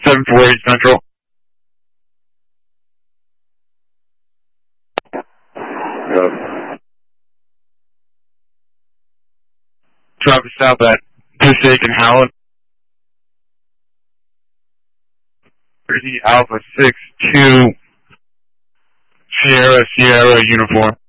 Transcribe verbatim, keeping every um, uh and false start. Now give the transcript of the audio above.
seven four eight Central. Yep. Traffic stop at Passaic and Howland. Alpha six two Sierra Sierra uniform.